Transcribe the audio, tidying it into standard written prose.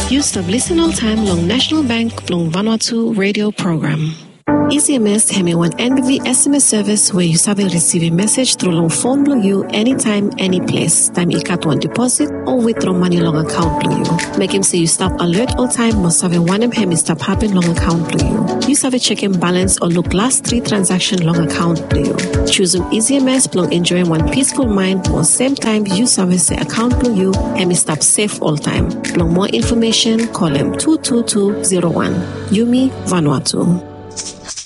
You stop listen all time long National Bank long Vanuatu radio program. EasyMS have one NBV SMS service where you have receive a message through long phone blue you anytime, any place. Time you cut one deposit or withdraw money long account blue you. Make him say you stop alert all time must have a one him stop happen long account blue you. You have a checking balance or look last 3 transaction long account blue you. Choosing EasyMS long enjoying one peaceful mind more same time you service the account blue you and stop safe all time. Long more information call him 22201. Yumi Vanuatu.